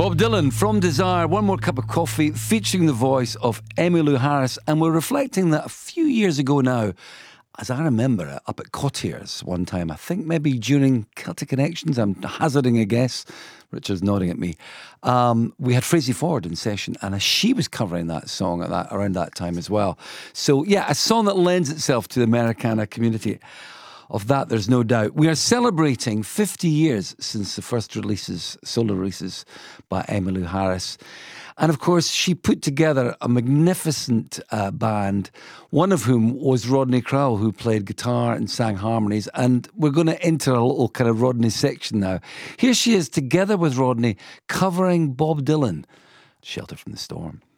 Bob Dylan from Desire, One More Cup of Coffee, featuring the voice of Emmylou Harris. And we're reflecting that a few years ago now, as I remember it, up at Cottiers one time, I think maybe during Celtic Connections, I'm hazarding a guess, Richard's nodding at me, we had Frazee Ford in session, and she was covering that song around that time as well. So yeah, a song that lends itself to the Americana community. Of that, there's no doubt. We are celebrating 50 years since the first solo releases by Emmylou Harris. And of course, she put together a magnificent band, one of whom was Rodney Crowell, who played guitar and sang harmonies. And we're going to enter a little kind of Rodney section now. Here she is, together with Rodney, covering Bob Dylan, Shelter from the Storm.